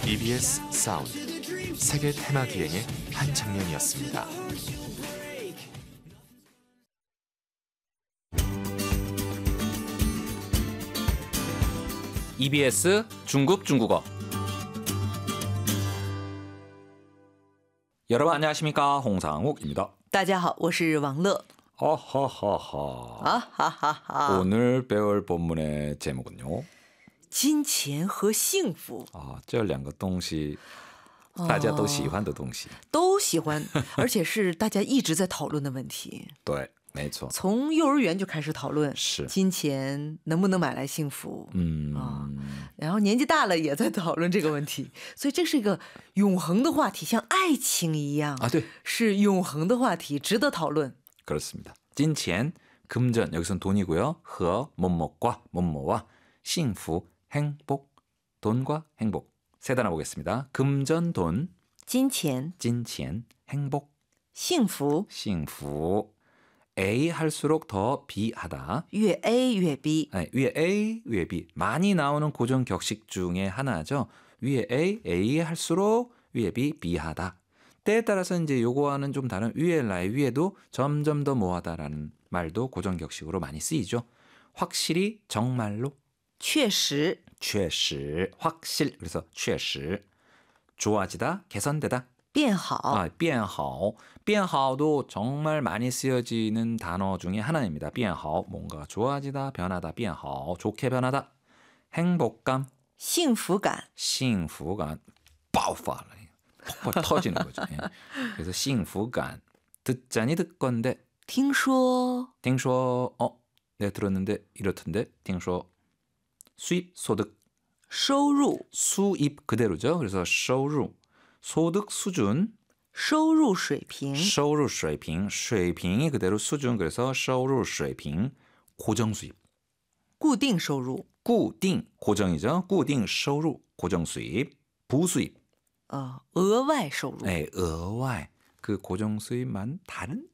EBS 사운드 세계 테마 기행의 한 장면이었습니다. EBS 중국 중국어. 여러분 안녕하십니까? 홍상욱입니다. 大家好，我是王乐。 하하하하. 아하하하. 오늘 배울 본문의 제목은요. 金钱和幸福这两个东西大家都喜欢的东西。 都喜欢，而且是大家一直在讨论的问题。 对，没错。 从幼儿园就开始讨论， 是金钱能不能买来幸福？然后年纪大了也在讨论这个问题，所以这是一个永恒的话题，像爱情一样对， 是永恒的话题，值得讨论。 그렇습니다. 金钱, 금전, 여기서는 돈이고요. 和 뭐뭐과 뭐뭐와 幸福, 행복, 돈과 행복. 세 단어 보겠습니다. 금전, 돈, 金钱、 金钱, 행복, 幸福， 幸福. A 할수록 더 B하다. 越 A 越 B。 위에 A, 위에 B. 많이 나오는 고정 격식 중에 하나죠. 위에 A 할수록 위에 B, B하다. 때에 따라서 이제 요거와는 좀 다른 위에 라이 위에도 점점 더 뭐하다라는 말도 고정 격식으로 많이 쓰이죠. 확실히, 정말로, 确实， 确实, 확실. 그래서 确实. 좋아지다, 개선되다. 变好， 变好. 变好도 정말 많이 쓰여지는 단어 중에 하나입니다. 变好, 뭔가 좋아지다, 변하다, 变好, 좋게 변하다. 행복감, 幸福感， 幸福感, 爆发了. 폭발 터지는 거죠. 예. 그래서 幸福感. 듣자니 듣건데. 听说， 听说, 내가 들었는데 이렇던데. 听说. 수입, 소득. 收入， 수입 그대로죠. 그래서 收入. 소득 수준. 收入水平， 收入水平. 수입이 그대로 수준. 그래서 收入水平. 고정 수입. 固定收入， 固定, 고정이죠. 固定收入, 고정 수입. 부수입. 额外收入。 네, 额外. 그 고정 수입만 다른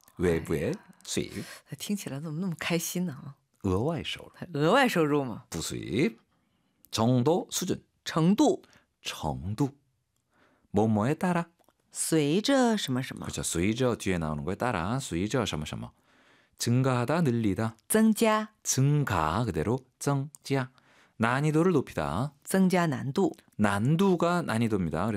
외부의 수입. 听起来怎么那么开心呢？ 额外收入. 额外收入嘛， 부수입. 정도, 수준. 程度， 정도. 뭐뭐에 따라. 随着什么什么， 그렇죠. 随着 뒤에 나오는 거에 따라. 随着 什么什么. 증가하다, 늘리다. 增加， 증가 그대로 增加. 난이도를 높이다. 增加难度。 난도가 난이도입니다.